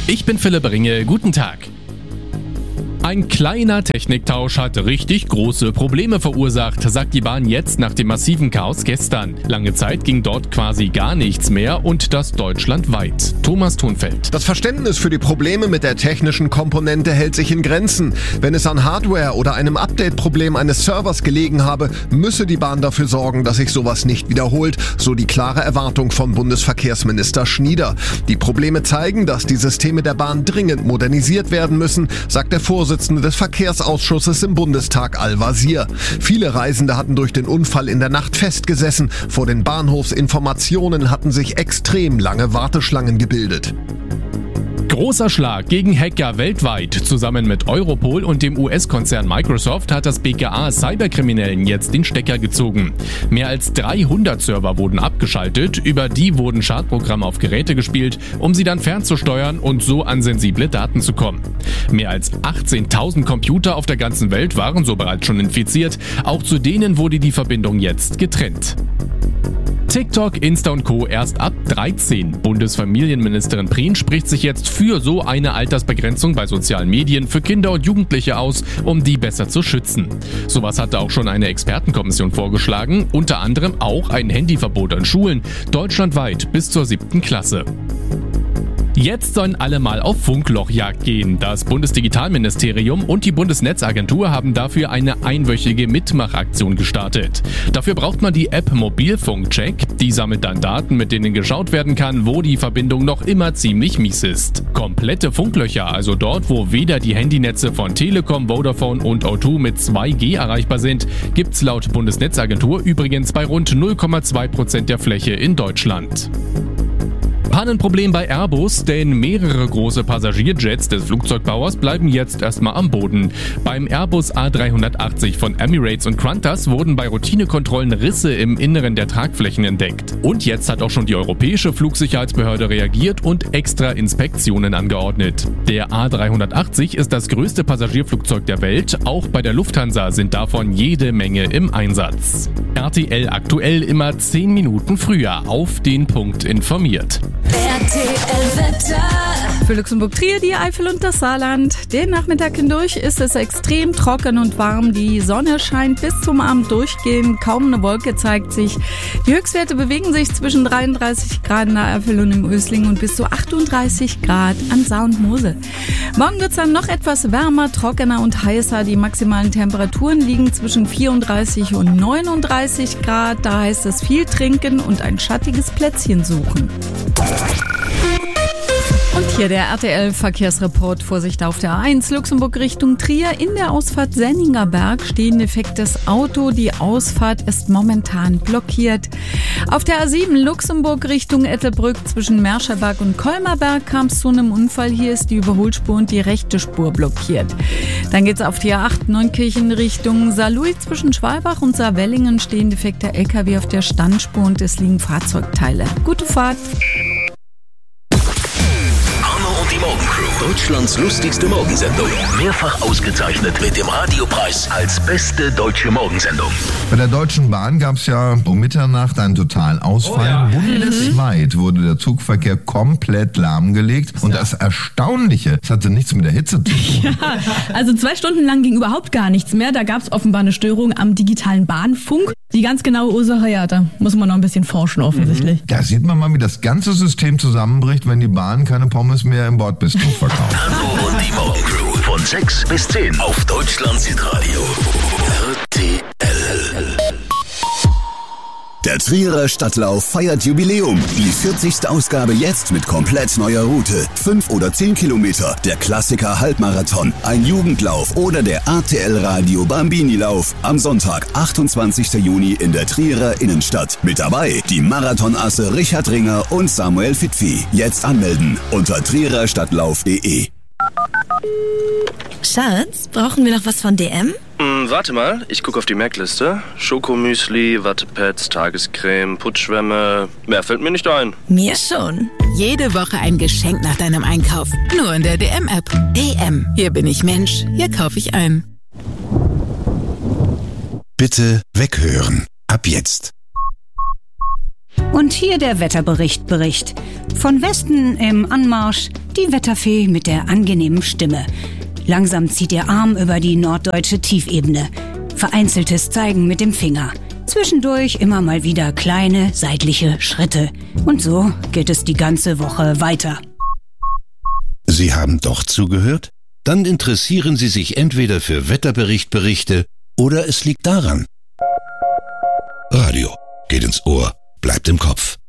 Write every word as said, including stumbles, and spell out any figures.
Ich bin Philipp Ringe, guten Tag. Ein kleiner Techniktausch hat richtig große Probleme verursacht, sagt die Bahn jetzt nach dem massiven Chaos gestern. Lange Zeit ging dort quasi gar nichts mehr und das deutschlandweit. Thomas Thunfeld. Das Verständnis für die Probleme mit der technischen Komponente hält sich in Grenzen. Wenn es an Hardware oder einem Update-Problem eines Servers gelegen habe, müsse die Bahn dafür sorgen, dass sich sowas nicht wiederholt, so die klare Erwartung von Bundesverkehrsminister Schnieder. Die Probleme zeigen, dass die Systeme der Bahn dringend modernisiert werden müssen, sagt der Vorsitzende des Verkehrsausschusses im Bundestag Al-Wazir. Viele Reisende hatten durch den Unfall in der Nacht festgesessen. Vor den Bahnhofsinformationen hatten sich extrem lange Warteschlangen gebildet. Großer Schlag gegen Hacker weltweit. Zusammen mit Europol und dem U S-Konzern Microsoft hat das B K A Cyberkriminellen jetzt den Stecker gezogen. Mehr als dreihundert Server wurden abgeschaltet, über die wurden Schadprogramme auf Geräte gespielt, um sie dann fernzusteuern und so an sensible Daten zu kommen. Mehr als achtzehntausend Computer auf der ganzen Welt waren so bereits schon infiziert. Auch zu denen wurde die Verbindung jetzt getrennt. TikTok, Insta und Co. erst ab dreizehn. Bundesfamilienministerin Prien spricht sich jetzt für so eine Altersbegrenzung bei sozialen Medien für Kinder und Jugendliche aus, um die besser zu schützen. Sowas hatte auch schon eine Expertenkommission vorgeschlagen, unter anderem auch ein Handyverbot an Schulen, deutschlandweit bis zur siebten Klasse. Jetzt sollen alle mal auf Funklochjagd gehen. Das Bundesdigitalministerium und die Bundesnetzagentur haben dafür eine einwöchige Mitmachaktion gestartet. Dafür braucht man die App Mobilfunkcheck. Die sammelt dann Daten, mit denen geschaut werden kann, wo die Verbindung noch immer ziemlich mies ist. Komplette Funklöcher, also dort, wo weder die Handynetze von Telekom, Vodafone und O zwei mit zwei G erreichbar sind, gibt's laut Bundesnetzagentur übrigens bei rund null Komma zwei Prozent der Fläche in Deutschland. Pannenproblem bei Airbus, denn mehrere große Passagierjets des Flugzeugbauers bleiben jetzt erstmal am Boden. Beim Airbus A dreihundertachtzig von Emirates und Qantas wurden bei Routinekontrollen Risse im Inneren der Tragflächen entdeckt. Und jetzt hat auch schon die Europäische Flugsicherheitsbehörde reagiert und extra Inspektionen angeordnet. Der A dreihundertachtzig ist das größte Passagierflugzeug der Welt. Auch bei der Lufthansa sind davon jede Menge im Einsatz. R T L aktuell immer zehn Minuten früher auf den Punkt informiert. R T L-Wetter. Für Luxemburg-Trier, die Eifel und das Saarland. Den Nachmittag hindurch ist es extrem trocken und warm. Die Sonne scheint bis zum Abend durchgehend. Kaum eine Wolke zeigt sich. Die Höchstwerte bewegen sich zwischen dreiunddreißig Grad in der Eifel und im Ösling und bis zu achtunddreißig Grad an Saar und Mosel. Morgen wird es dann noch etwas wärmer, trockener und heißer. Die maximalen Temperaturen liegen zwischen vierunddreißig und neununddreißig Grad. Da heißt es viel trinken und ein schattiges Plätzchen suchen. Und hier der R T L-Verkehrsreport. Vorsicht auf der A eins Luxemburg Richtung Trier. In der Ausfahrt Senninger Berg steht ein defektes Auto. Die Ausfahrt ist momentan blockiert. Auf der A sieben Luxemburg Richtung Ettelbrück zwischen Merscherberg und Kolmerberg kam es zu einem Unfall. Hier ist die Überholspur und die rechte Spur blockiert. Dann geht's auf die A acht Neunkirchen Richtung Saarlouis. Zwischen Schwalbach und Saarwellingen stehen defekte L K W auf der Standspur und es liegen Fahrzeugteile. Gute Fahrt! Deutschlands lustigste Morgensendung. Mehrfach ausgezeichnet mit dem Radiopreis als beste deutsche Morgensendung. Bei der Deutschen Bahn gab es ja um Mitternacht einen Totalausfall. Oh ja. Bundesweit wurde der Zugverkehr komplett lahmgelegt. Und das Erstaunliche, es hatte nichts mit der Hitze zu tun. Ja, also zwei Stunden lang ging überhaupt gar nichts mehr. Da gab es offenbar eine Störung am digitalen Bahnfunk. Die ganz genaue Ursache, ja, da muss man noch ein bisschen forschen offensichtlich. Da sieht man mal, wie das ganze System zusammenbricht, wenn die Bahn keine Pommes mehr im Bordbistro verkauft. Anno und die Morgencrew von sechs bis zehn auf Deutschlands Hitradio R T L. Der Trierer Stadtlauf feiert Jubiläum. Die vierzigste Ausgabe jetzt mit komplett neuer Route. Fünf oder zehn Kilometer. Der Klassiker Halbmarathon, ein Jugendlauf oder der R T L Radio Bambini-Lauf. Am Sonntag, achtundzwanzigsten Juni in der Trierer Innenstadt. Mit dabei die Marathonasse Richard Ringer und Samuel Fitfi. Jetzt anmelden unter triererstadtlauf punkt de. Schatz, brauchen wir noch was von D M? Hm, warte mal, ich gucke auf die Merkliste. Schokomüsli, Wattepads, Tagescreme, Putschwämme. Mehr fällt mir nicht ein. Mir schon. Jede Woche ein Geschenk nach deinem Einkauf. Nur in der D M-App. D M. Hier bin ich Mensch. Hier kaufe ich ein. Bitte weghören. Ab jetzt. Und hier der Wetterbericht Bericht. Von Westen im Anmarsch Die Wetterfee mit der angenehmen Stimme. Langsam zieht ihr Arm über die norddeutsche Tiefebene. Vereinzeltes Zeigen mit dem Finger. Zwischendurch immer mal wieder kleine, seitliche Schritte. Und so geht es die ganze Woche weiter. Sie haben doch zugehört? Dann interessieren Sie sich entweder für Wetterberichtberichte oder es liegt daran. Radio geht ins Ohr, bleibt im Kopf.